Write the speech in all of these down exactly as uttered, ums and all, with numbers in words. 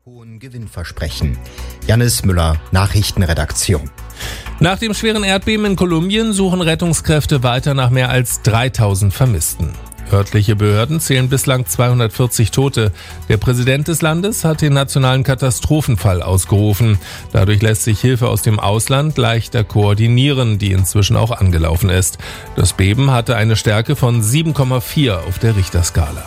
hohen Gewinnversprechen. Jannis Müller, Nachrichtenredaktion. Nach dem schweren Erdbeben in Kolumbien suchen Rettungskräfte weiter nach mehr als dreitausend Vermissten. Örtliche Behörden zählen bislang zweihundertvierzig Tote. Der Präsident des Landes hat den nationalen Katastrophenfall ausgerufen. Dadurch lässt sich Hilfe aus dem Ausland leichter koordinieren, die inzwischen auch angelaufen ist. Das Beben hatte eine Stärke von sieben Komma vier auf der Richterskala.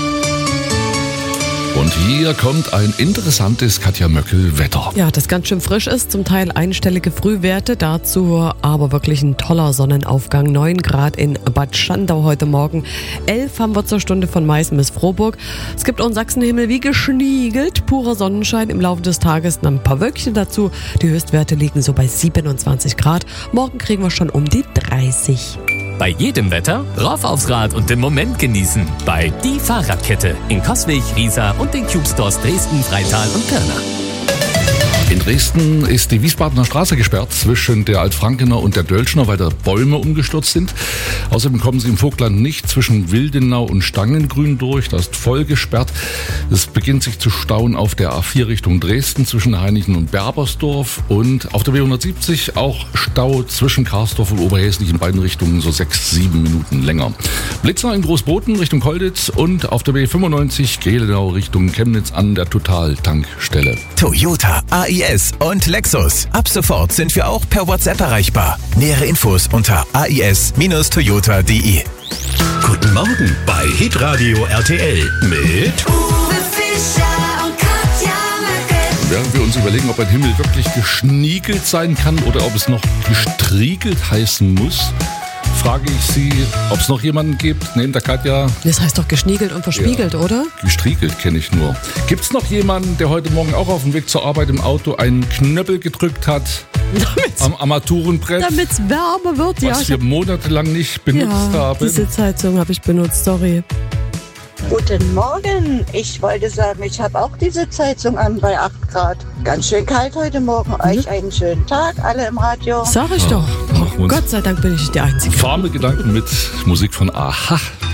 Und hier kommt ein interessantes Katja Möckel-Wetter. Ja, das ganz schön frisch ist, zum Teil einstellige Frühwerte, dazu aber wirklich ein toller Sonnenaufgang. neun Grad in Bad Schandau heute Morgen, elf haben wir zur Stunde von Meißen bis Frohburg. Es gibt auch einen Sachsenhimmel wie geschniegelt, purer Sonnenschein im Laufe des Tages, dann ein paar Wölkchen dazu. Die Höchstwerte liegen so bei siebenundzwanzig Grad. Morgen kriegen wir schon um die dreißig. Bei jedem Wetter rauf aufs Rad und den Moment genießen. Bei Die Fahrradkette in Coswig, Riesa und den Cube Stores Dresden, Freital und Pirna. In Dresden ist die Wiesbadener Straße gesperrt zwischen der Altfrankener und der Dölschner, weil da Bäume umgestürzt sind. Außerdem kommen sie im Vogtland nicht zwischen Wildenau und Stangengrün durch. Das ist voll gesperrt. Es beginnt sich zu stauen auf der A vier Richtung Dresden zwischen Hainichen und Berbersdorf. Und auf der B hundertsiebzig auch Stau zwischen Karsdorf und Oberhäslich in beiden Richtungen so sechs, sieben Minuten länger. Blitzer in Großboten Richtung Kolditz und auf der B fünfundneunzig Gehlenau Richtung Chemnitz an der Total-Tankstelle. Toyota, A I S und Lexus. Ab sofort sind wir auch per WhatsApp erreichbar. Nähere Infos unter a i s Bindestrich toyota punkt d e. Guten Morgen bei Hitradio R T L mit Uwe Fischer und Katja Möckel. Während wir uns überlegen, ob ein Himmel wirklich geschniegelt sein kann oder ob es noch gestriegelt heißen muss, frage ich Sie, ob es noch jemanden gibt, neben der Katja. Das heißt doch geschniegelt und verspiegelt, ja, oder? Gestriegelt kenne ich nur. Gibt es noch jemanden, der heute Morgen auch auf dem Weg zur Arbeit im Auto einen Knöppel gedrückt hat am Armaturenbrett? Damit es wärmer wird, was ja. wir monatelang nicht benutzt ja, haben. Die Sitzheizung habe ich benutzt, sorry. Guten Morgen. Ich wollte sagen, ich habe auch diese Sitzheizung an bei acht Grad. Ganz schön kalt heute Morgen. Euch einen schönen Tag, alle im Radio. Sag ich doch. Ja, Oh, Gott sei Dank bin ich nicht die Einzige. Warme Gedanken mit Musik von Aha.